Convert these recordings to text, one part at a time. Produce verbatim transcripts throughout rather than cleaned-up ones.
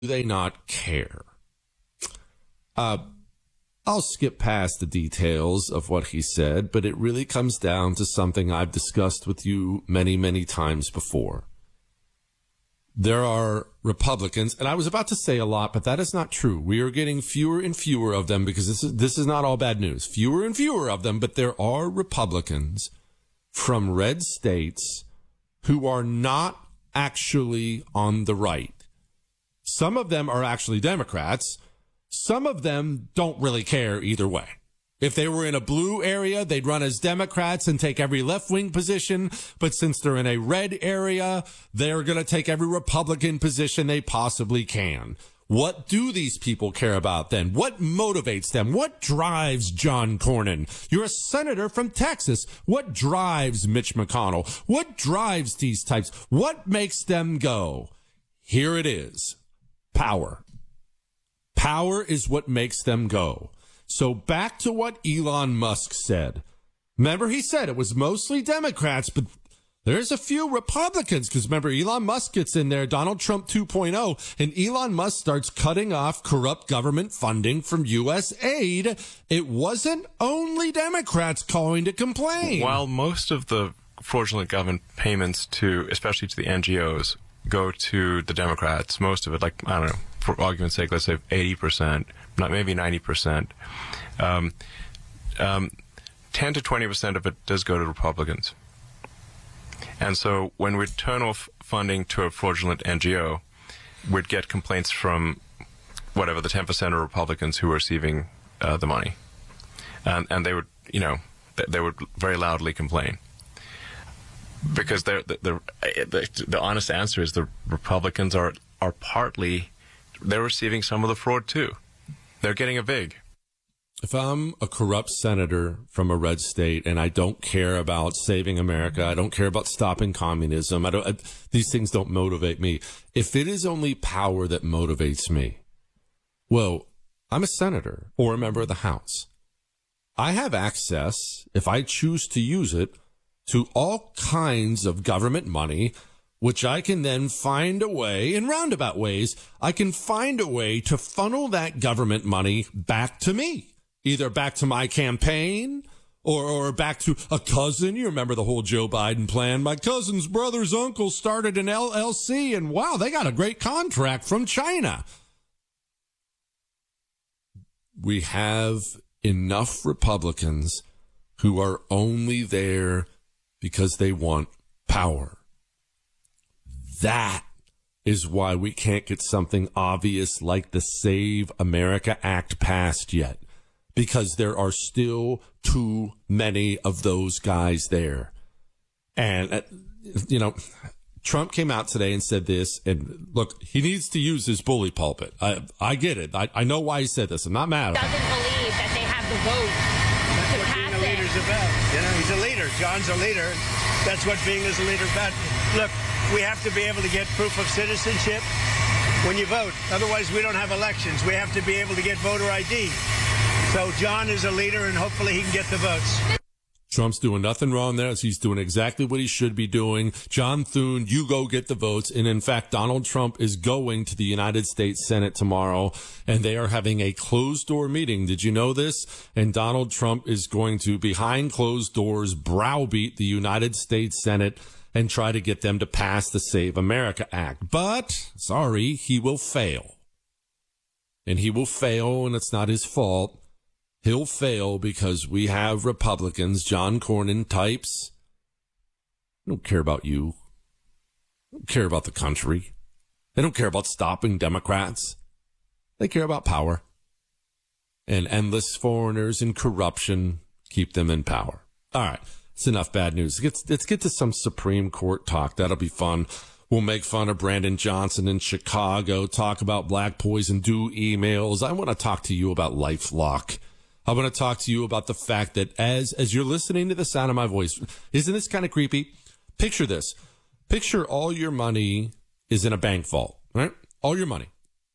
they not care? Uh, I'll skip past the details of what he said, but it really comes down to something I've discussed with you many, many times before. There are Republicans, and I was about to say a lot, but that is not true. We are getting fewer and fewer of them because this is, this is not all bad news. Fewer and fewer of them, but there are Republicans from red states who are not actually on the right. Some of them are actually Democrats. Some of them don't really care either way. If they were in a blue area, they'd run as Democrats and take every left-wing position. But since they're in a red area, they're going to take every Republican position they possibly can. What do these people care about then? What motivates them? What drives John Cornyn? You're a senator from Texas. What drives Mitch McConnell? What drives these types? What makes them go? Here it is. Power. Power is what makes them go. So back to what Elon Musk said. Remember, he said it was mostly Democrats, but there's a few Republicans, because remember, Elon Musk gets in there, Donald Trump two point oh, and Elon Musk starts cutting off corrupt government funding from U S aid. It wasn't only Democrats calling to complain. While most of the fraudulent government payments to, especially to the N G Os, go to the Democrats, most of it, like, I don't know, for argument's sake, let's say eighty percent, not maybe ninety percent, um, um, ten to twenty percent of it does go to Republicans. And so when we turn off funding to a fraudulent N G O, we'd get complaints from whatever, the ten percent of Republicans who are receiving uh, the money. And, and they would, you know, they would very loudly complain. Because they're, the, the, the, the honest answer is the Republicans are, are partly, they're receiving some of the fraud too. They're getting a vig. If I'm a corrupt senator from a red state and I don't care about saving America, I don't care about stopping communism, I don't, I, these things don't motivate me. If it is only power that motivates me, well, I'm a senator or a member of the House. I have access, if I choose to use it, to all kinds of government money, which I can then find a way, in roundabout ways, I can find a way to funnel that government money back to me. Either back to my campaign or, or back to a cousin. You remember the whole Joe Biden plan. My cousin's brother's uncle started an L L C, and wow, they got a great contract from China. We have enough Republicans who are only there because they want power. That is why we can't get something obvious like the Save America Act passed yet. Because there are still too many of those guys there. And, uh, you know, Trump came out today and said this, and look, he needs to use his bully pulpit. I, I get it. I, I know why he said this. I'm not mad at him. Doesn't believe that they have the vote That's to what pass being a leader's it. about. You know, he's a leader. John's a leader. That's what being as a leader is about. Look, we have to be able to get proof of citizenship when you vote. Otherwise, we don't have elections. We have to be able to get voter I D. So John is a leader, and hopefully he can get the votes. Trump's doing nothing wrong there. He's doing exactly what he should be doing. John Thune, you go get the votes. And in fact, Donald Trump is going to the United States Senate tomorrow, and they are having a closed-door meeting. Did you know this? And Donald Trump is going to, behind closed doors, browbeat the United States Senate and try to get them to pass the Save America Act. But, sorry, he will fail. And he will fail, and it's not his fault. He'll fail because we have Republicans, John Cornyn types. They don't care about you. They don't care about the country. They don't care about stopping Democrats. They care about power. And endless foreigners and corruption keep them in power. All right, it's enough bad news. Let's, let's get to some Supreme Court talk. That'll be fun. We'll make fun of Brandon Johnson in Chicago, talk about black poison, do emails. I want to talk to you about LifeLock. I want to talk to you about the fact that as as you're listening to the sound of my voice, isn't this kind of creepy? Picture this. Picture all your money is in a bank vault, right? All your money.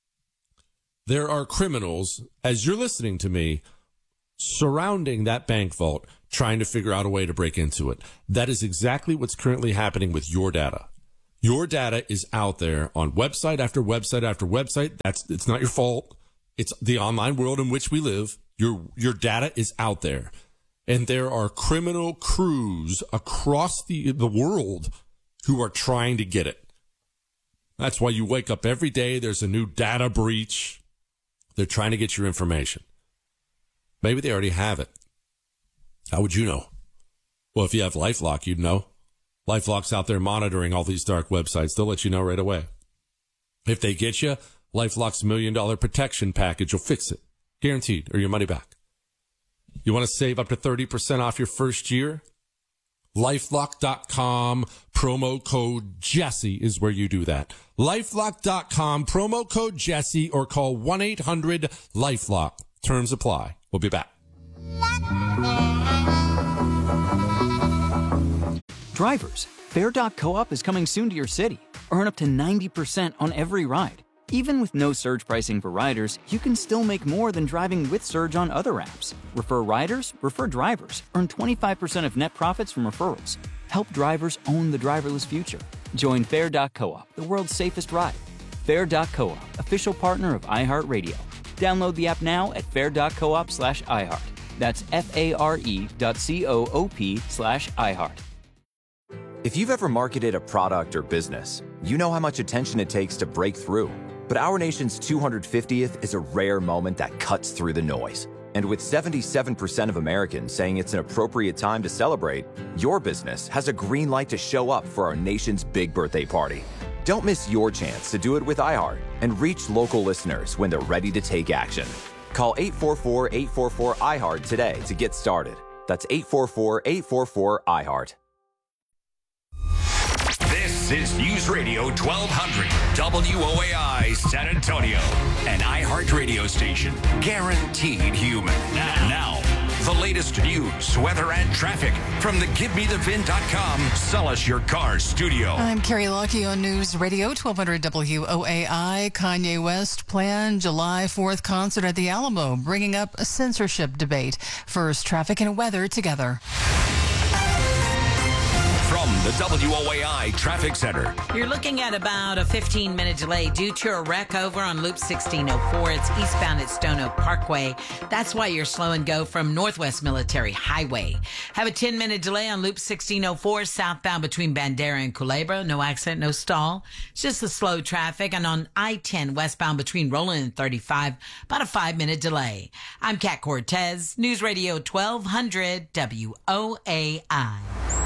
There are criminals, as you're listening to me, surrounding that bank vault, trying to figure out a way to break into it. That is exactly what's currently happening with your data. Your data is out there on website after website after website. That's, it's not your fault. It's the online world in which we live. Your, your data is out there. And there are criminal crews across the, the world who are trying to get it. That's why you wake up every day. There's a new data breach. They're trying to get your information. Maybe they already have it. How would you know? Well, if you have LifeLock, you'd know. LifeLock's out there monitoring all these dark websites. They'll let you know right away. If they get you, LifeLock's million dollar protection package will fix it. Guaranteed, or your money back. You want to save up to thirty percent off your first year? LifeLock dot com, promo code Jesse is where you do that. LifeLock dot com, promo code Jesse, or call one eight hundred LifeLock. Terms apply. We'll be back. Drivers, Fare dot coop is coming soon to your city. Earn up to ninety percent on every ride. Even with no surge pricing for riders, you can still make more than driving with Surge on other apps. Refer riders, refer drivers. Earn twenty-five percent of net profits from referrals. Help drivers own the driverless future. Join Fare dot coop, the world's safest ride. Fare dot coop, official partner of iHeartRadio. Download the app now at fare dot coop slash iHeart. That's F-A-R-E dot C-O-O-P slash iHeart. If you've ever marketed a product or business, you know how much attention it takes to break through. But our nation's two hundred fiftieth is a rare moment that cuts through the noise. And with seventy-seven percent of Americans saying it's an appropriate time to celebrate, your business has a green light to show up for our nation's big birthday party. Don't miss your chance to do it with iHeart and reach local listeners when they're ready to take action. Call eight four four, eight four four, iHeart today to get started. That's eight four four, eight four four, iHeart. This is News Radio twelve hundred W O A I San Antonio, an iHeart radio station, guaranteed human. Now, now, the latest news, weather, and traffic from the Give Me The Vin dot com Sell Us Your Car studio. I'm Carrie Lockie on News Radio twelve hundred W O A I. Kanye West planned July fourth concert at the Alamo, bringing up a censorship debate. First, traffic and weather together. From the W O A I Traffic Center. You're looking at about a fifteen-minute delay due to a wreck over on Loop sixteen oh four. It's eastbound at Stone Oak Parkway. That's why you're slow and go from Northwest Military Highway. Have a ten-minute delay on Loop sixteen oh four southbound between Bandera and Culebra. No accident, no stall. It's just the slow traffic. And on I ten westbound between Roland and thirty-five, about a five-minute delay. I'm Kat Cortez, News Radio twelve hundred W O A I.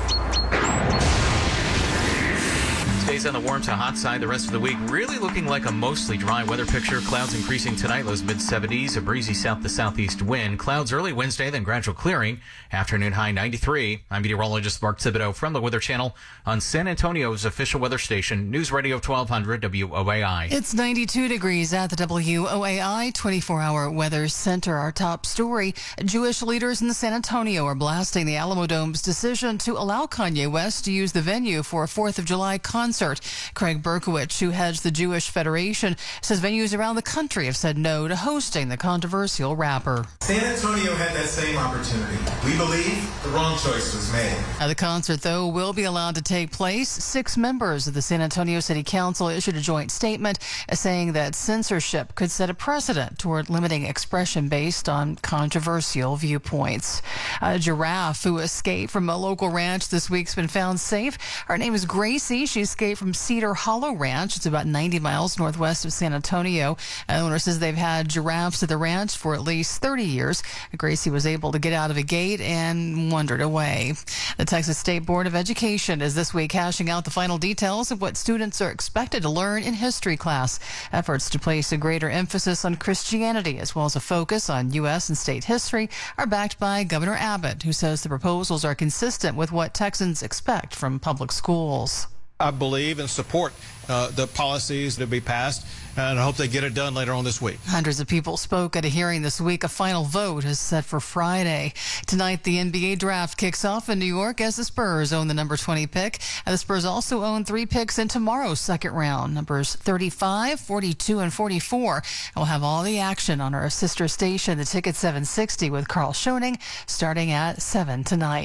Stays on the warm to hot side the rest of the week. Really looking like a mostly dry weather picture. Clouds increasing tonight, lows mid seventies, a breezy south to southeast wind. Clouds early Wednesday, then gradual clearing. Afternoon high ninety-three. I'm meteorologist Mark Thibodeau from the Weather Channel on San Antonio's official weather station, News Radio twelve hundred W O A I. It's ninety-two degrees at the W O A I twenty-four hour weather center. Our top story, Jewish leaders in San Antonio are blasting the Alamo Dome's decision to allow Kanye West to use the venue for a fourth of July concert. Craig Berkowitz, who heads the Jewish Federation, says venues around the country have said no to hosting the controversial rapper. San Antonio had that same opportunity. We believe the wrong choice was made. Now, the concert, though, will be allowed to take place. Six members of the San Antonio City Council issued a joint statement saying that censorship could set a precedent toward limiting expression based on controversial viewpoints. A giraffe who escaped from a local ranch this week's been found safe. Her name is Gracie. She escaped from Cedar Hollow Ranch. It's about ninety miles northwest of San Antonio. The owner says they've had giraffes at the ranch for at least thirty years. Gracie was able to get out of a gate and wandered away. The Texas State Board of Education is this week hashing out the final details of what students are expected to learn in history class. Efforts to place a greater emphasis on Christianity as well as a focus on U S and state history are backed by Governor Abbott, who says the proposals are consistent with what Texans expect from public schools. I believe and support uh, the policies that be passed, and I hope they get it done later on this week. Hundreds of people spoke at a hearing this week. A final vote is set for Friday. Tonight, the N B A draft kicks off in New York as the Spurs own the number twenty pick. And the Spurs also own three picks in tomorrow's second round, numbers thirty-five, forty-two, and forty-four. And we'll have all the action on our sister station, the Ticket seven sixty, with Carl Schoening, starting at seven tonight.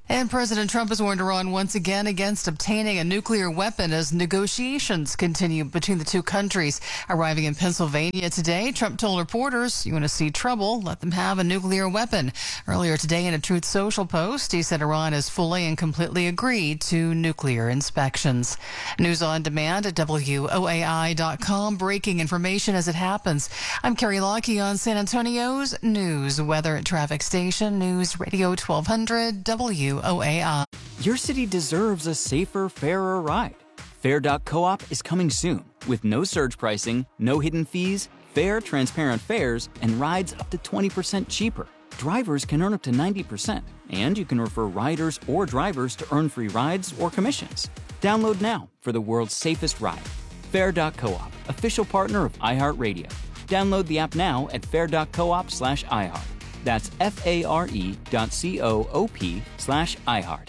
And President Trump has warned Iran once again against obtaining a nuclear weapon as negotiations continue between the two countries. Arriving in Pennsylvania today, Trump told reporters, "You want to see trouble? Let them have a nuclear weapon." Earlier today in a Truth Social post, he said Iran has fully and completely agreed to nuclear inspections. News on demand at W O A I dot com. Breaking information as it happens. I'm Carrie Lockie on San Antonio's News, Weather and Traffic Station, News Radio twelve hundred W O A I. Your city deserves a safer, fairer ride. Fair dot coop is coming soon with no surge pricing, no hidden fees, fair, transparent fares, and rides up to twenty percent cheaper. Drivers can earn up to ninety percent, and you can refer riders or drivers to earn free rides or commissions. Download now for the world's safest ride. Fair dot coop, official partner of iHeartRadio. Download the app now at fair dot coop slash iHeart. That's F-A-R-E dot C-O-O-P slash iHeart.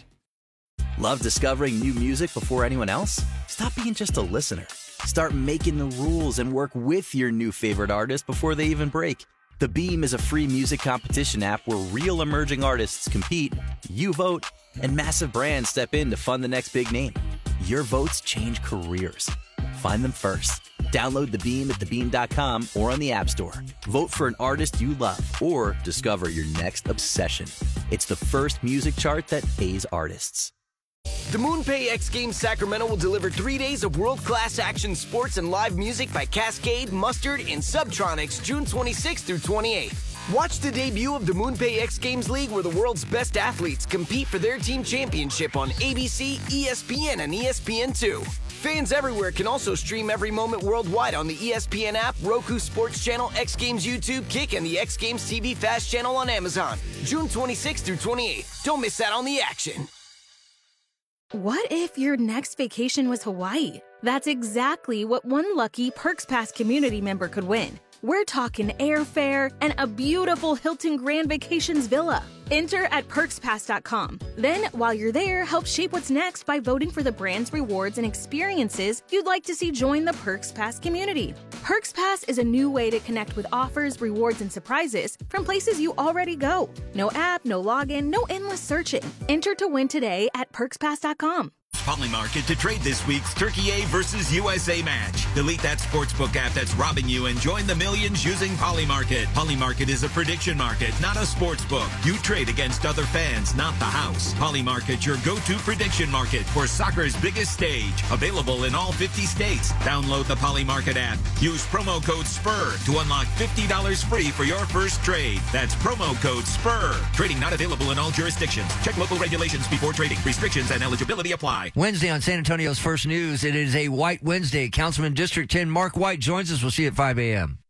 Love discovering new music before anyone else? Stop being just a listener. Start making the rules and work with your new favorite artist before they even break. The Beam is a free music competition app where real emerging artists compete, you vote, and massive brands step in to fund the next big name. Your votes change careers. Find them first. Download The Beam at the beam dot com or on the App Store. Vote for an artist you love or discover your next obsession. It's the first music chart that pays artists. The MoonPay X Games Sacramento will deliver three days of world-class action sports and live music by Cascade, Mustard, and Subtronics June twenty-sixth through twenty-eighth. Watch the debut of the MoonPay X Games League where the world's best athletes compete for their team championship on A B C, E S P N, and E S P N two. Fans everywhere can also stream every moment worldwide on the E S P N app, Roku Sports Channel, X Games YouTube, Kick, and the X Games T V Fast Channel on Amazon. June twenty-sixth through twenty-eighth. Don't miss out on the action. What if your next vacation was Hawaii? That's exactly what one lucky Perks Pass community member could win. We're talking airfare and a beautiful Hilton Grand Vacations villa. Enter at perks pass dot com. Then, while you're there, help shape what's next by voting for the brands, rewards, and experiences you'd like to see join the Perks Pass community. Perks Pass is a new way to connect with offers, rewards, and surprises from places you already go. No app, no login, no endless searching. Enter to win today at perks pass dot com. Polymarket to trade this week's Turkey A versus U S A match. Delete that sportsbook app that's robbing you and join the millions using Polymarket. Polymarket is a prediction market, not a sportsbook. You trade against other fans, not the house. Polymarket, your go-to prediction market for soccer's biggest stage. Available in all fifty states. Download the Polymarket app. Use promo code SPUR to unlock fifty dollars free for your first trade. That's promo code SPUR. Trading not available in all jurisdictions. Check local regulations before trading. Restrictions and eligibility apply. Wednesday on San Antonio's First News, it is a White Wednesday. Councilman District ten Mark White joins us. We'll see you at five a.m.